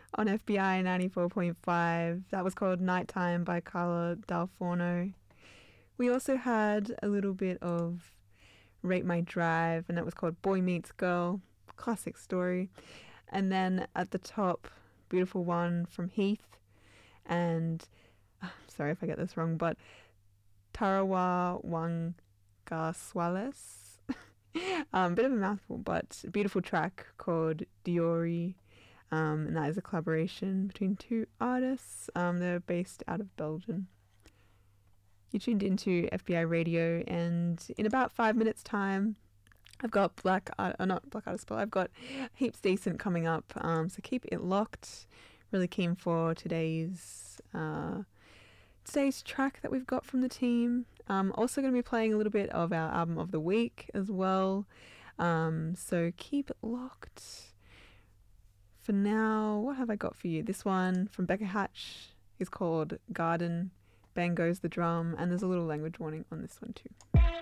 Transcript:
on FBI 94.5. That was called Nighttime by Carla Del Forno. We also had a little bit of Rate My Drive, and that was called Boy Meets Girl. Classic story. And then at the top, beautiful one from Heath, and sorry if I get this wrong, but Tarawa Wangaswales. Bit of a mouthful, but a beautiful track called Diori, and that is a collaboration between two artists. They're based out of Belgium. You tuned into FBI Radio, and in about 5 minutes' time, I've got not Black Artist, but I've got Heaps Decent coming up. So keep it locked. Really keen for today's track that we've got from the team. Also going to be playing a little bit of our album of the week as well. So keep it locked. For now, what have I got for you? This one from Becca Hatch is called Garden. Bang goes the drum, and there's a little language warning on this one too.